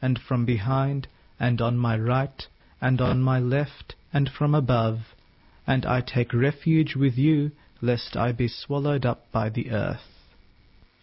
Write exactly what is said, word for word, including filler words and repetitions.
and from behind, and on my right, and on my left, and from above. And I take refuge with you, lest I be swallowed up by the earth.